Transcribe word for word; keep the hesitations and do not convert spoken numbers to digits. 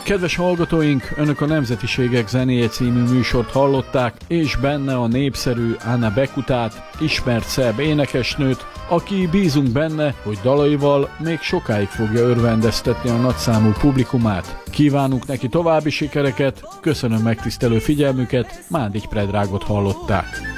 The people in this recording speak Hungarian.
Kedves hallgatóink, önök a Nemzetiségek zenéje című műsort hallották, és benne a népszerű Anna Bekutát, ismert szerb énekesnőt, aki bízunk benne, hogy dalaival még sokáig fogja örvendeztetni a nagyszámú publikumát. Kívánunk neki további sikereket, köszönöm megtisztelő figyelmüket, Mándik Predrágot hallották.